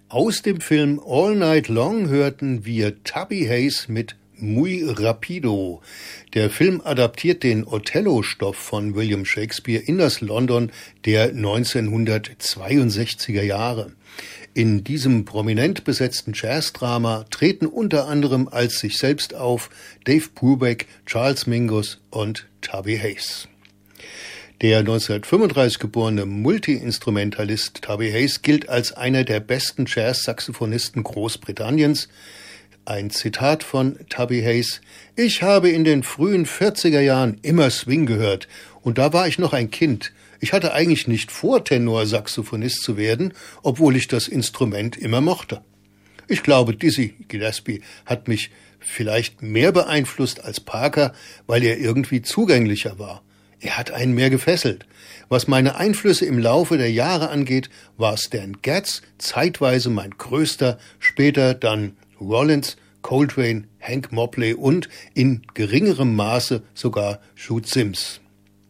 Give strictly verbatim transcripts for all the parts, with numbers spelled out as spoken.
Aus dem Film All Night Long hörten wir Tubby Hayes mit Muy Rapido. Der Film adaptiert den Othello-Stoff von William Shakespeare in das London der neunzehnhundertzweiundsechziger Jahre. In diesem prominent besetzten Jazzdrama treten unter anderem als sich selbst auf Dave Brubeck, Charles Mingus und Tubby Hayes. Der neunzehnhundertfünfunddreißig geborene Multi-Instrumentalist Tubby Hayes gilt als einer der besten Jazz-Saxophonisten Großbritanniens. Ein Zitat von Tubby Hayes: Ich habe in den frühen vierziger Jahren immer Swing gehört und da war ich noch ein Kind. Ich hatte eigentlich nicht vor, Tenorsaxophonist zu werden, obwohl ich das Instrument immer mochte. Ich glaube, Dizzy Gillespie hat mich vielleicht mehr beeinflusst als Parker, weil er irgendwie zugänglicher war. Er hat einen mehr gefesselt. Was meine Einflüsse im Laufe der Jahre angeht, war Stan Getz zeitweise mein größter, später dann Rollins, Coltrane, Hank Mobley und in geringerem Maße sogar Shoot Sims.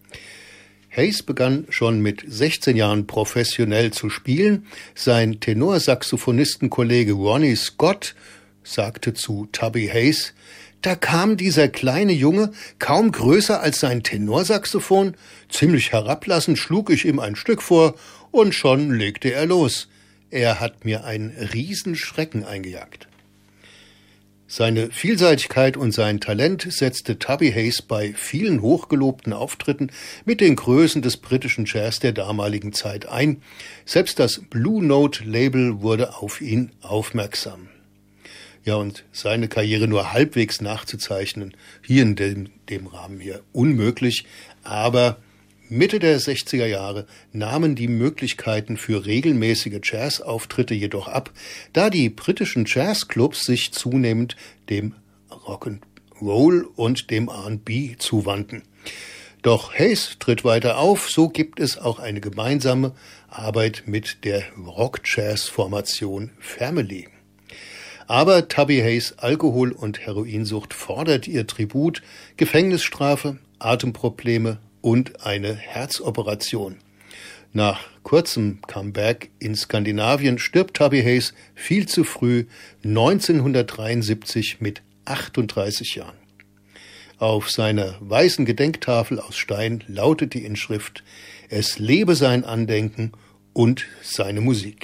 Hayes begann schon mit sechzehn Jahren professionell zu spielen. Sein Tenorsaxophonistenkollege Ronnie Scott sagte zu Tubby Hayes: Da kam dieser kleine Junge, kaum größer als sein Tenorsaxophon. Ziemlich herablassend schlug ich ihm ein Stück vor und schon legte er los. Er hat mir einen Riesenschrecken eingejagt. Seine Vielseitigkeit und sein Talent setzte Tubby Hayes bei vielen hochgelobten Auftritten mit den Größen des britischen Jazz der damaligen Zeit ein. Selbst das Blue Note Label wurde auf ihn aufmerksam. Ja, und seine Karriere nur halbwegs nachzuzeichnen, hier in dem, dem Rahmen hier unmöglich, aber Mitte der sechziger Jahre nahmen die Möglichkeiten für regelmäßige Jazzauftritte jedoch ab, da die britischen Jazzclubs sich zunehmend dem Rock'n'Roll und dem R and B zuwandten. Doch Hayes tritt weiter auf, so gibt es auch eine gemeinsame Arbeit mit der Rock-Jazz-Formation Family. Aber Tubby Hayes' Alkohol- und Heroinsucht fordert ihr Tribut, Gefängnisstrafe, Atemprobleme und eine Herzoperation. Nach kurzem Comeback in Skandinavien stirbt Tubby Hayes viel zu früh, neunzehnhundertdreiundsiebzig mit achtunddreißig Jahren. Auf seiner weißen Gedenktafel aus Stein lautet die Inschrift: Es lebe sein Andenken und seine Musik.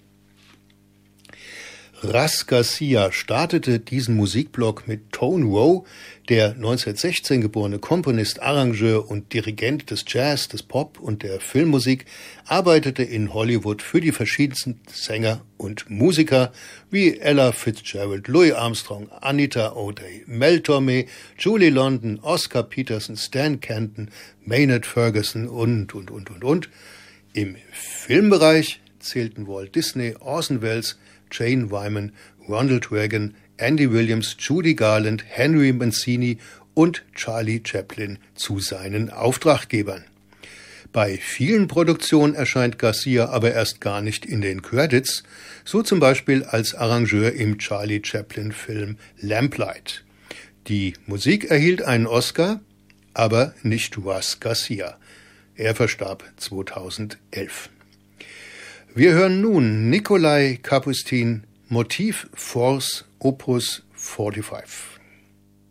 Ras Garcia startete diesen Musikblock mit Tone Rowe, der neunzehnhundertsechzehn geborene Komponist, Arrangeur und Dirigent des Jazz, des Pop und der Filmmusik, arbeitete in Hollywood für die verschiedensten Sänger und Musiker wie Ella Fitzgerald, Louis Armstrong, Anita O'Day, Mel Torme, Julie London, Oscar Peterson, Stan Kenton, Maynard Ferguson und, und, und, und, und. Im Filmbereich zählten Walt Disney, Orson Welles, Jane Wyman, Ronald Reagan, Andy Williams, Judy Garland, Henry Mancini und Charlie Chaplin zu seinen Auftraggebern. Bei vielen Produktionen erscheint Garcia aber erst gar nicht in den Credits, so zum Beispiel als Arrangeur im Charlie Chaplin-Film Lamplight. Die Musik erhielt einen Oscar, aber nicht Ras Garcia. Er verstarb zweitausendelf. Wir hören nun Nikolai Kapustin, Motiv Force Opus fünfundvierzig.